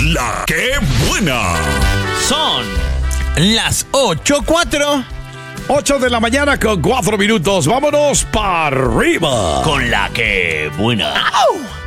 La que buena. Son las 8:04. 8 de la mañana con 4 minutos. Vámonos para arriba. Con la que buena. ¡Au!